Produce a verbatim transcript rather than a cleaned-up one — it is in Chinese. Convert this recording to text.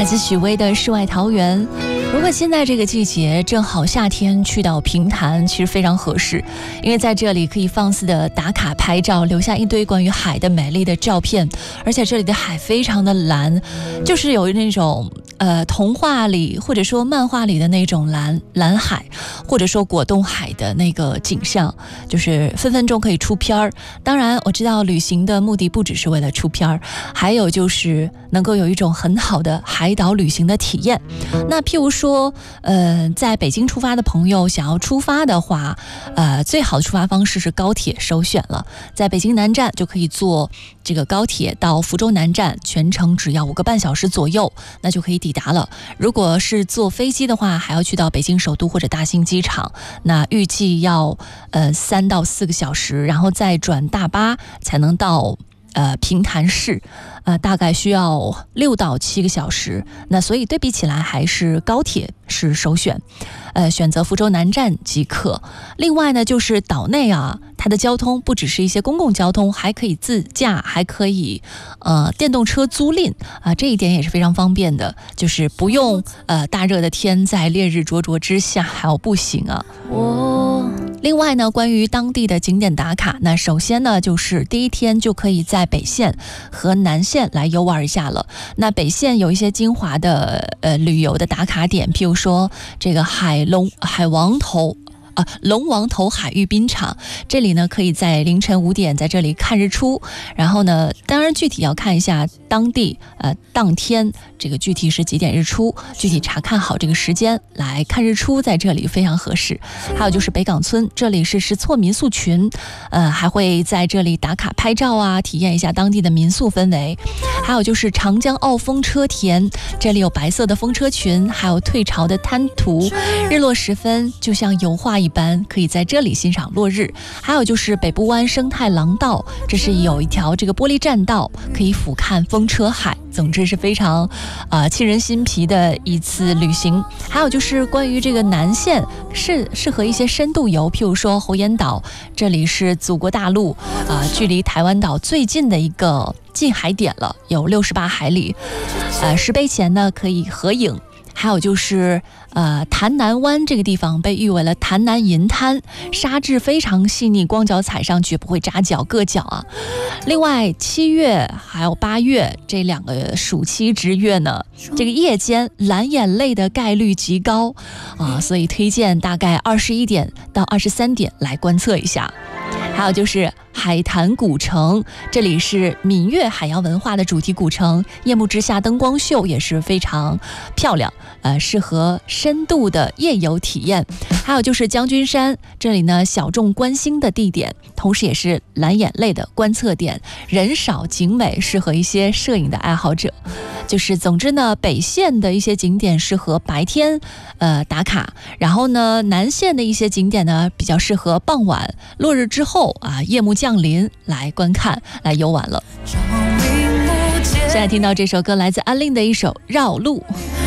来自许巍的《世外桃源》。如果现在这个季节正好夏天，去到平潭其实非常合适，因为在这里可以放肆的打卡拍照，留下一堆关于海的美丽的照片，而且这里的海非常的蓝，就是有那种呃童话里或者说漫画里的那种蓝蓝海，或者说果冻海的那个景象，就是分分钟可以出片儿。当然我知道旅行的目的不只是为了出片儿，还有就是能够有一种很好的海岛旅行的体验。那譬如说呃，在北京出发的朋友想要出发的话，呃，最好的出发方式是高铁首选了。在北京南站就可以坐这个高铁到福州南站，全程只要五个半小时左右，那就可以抵达了。如果是坐飞机的话，还要去到北京首都或者大兴机场，那预计要呃三到四个小时，然后再转大巴才能到呃平潭市，呃大概需要六到七个小时。那所以对比起来，还是高铁是首选，呃选择福州南站即可。另外呢，就是岛内啊，它的交通不只是一些公共交通，还可以自驾，还可以呃电动车租赁啊、呃，这一点也是非常方便的，就是不用呃大热的天在烈日灼灼之下还要步行啊。我另外呢，关于当地的景点打卡，那首先呢，就是第一天就可以在北线和南线来游玩一下了。那北线有一些精华的呃旅游的打卡点，譬如说这个海龙海王头。啊，龙王头海域冰场，这里呢可以在凌晨五点在这里看日出，然后呢，当然具体要看一下当地呃当天这个具体是几点日出，具体查看好这个时间来看日出，在这里非常合适。还有就是北港村，这里是石错民宿群，呃，还会在这里打卡拍照啊，体验一下当地的民宿氛围。还有就是长江澳风车田，这里有白色的风车群，还有退潮的滩涂，日落时分就像油画一般，可以在这里欣赏落日。还有就是北部湾生态廊道，这是有一条这个玻璃栈道，可以俯瞰风车海。总之是非常呃沁人心脾的一次旅行。还有就是关于这个南线，是适合一些深度游，譬如说侯岩岛，这里是祖国大陆啊、呃，距离台湾岛最近的一个近海点了，有六十八海里。呃，石碑前呢可以合影。还有就是呃潭南湾这个地方被誉为了潭南银滩，沙质非常细腻，光脚踩上去不会扎脚硌脚啊。另外七月还有八月这两个暑期之月呢，这个夜间蓝眼泪的概率极高啊，所以推荐大概二十一点到二十三点来观测一下。还有就是海坛古城，这里是闽粤海洋文化的主题古城，夜幕之下灯光秀也是非常漂亮，呃，适合深度的夜游体验。还有就是将军山，这里呢小众观星的地点，同时也是蓝眼泪的观测点，人少景美，适合一些摄影的爱好者。就是总之呢，北线的一些景点适合白天呃打卡，然后呢南线的一些景点呢比较适合傍晚落日之后啊夜幕降临来观看来游玩了。现在听到这首歌来自安令的一首《绕路》。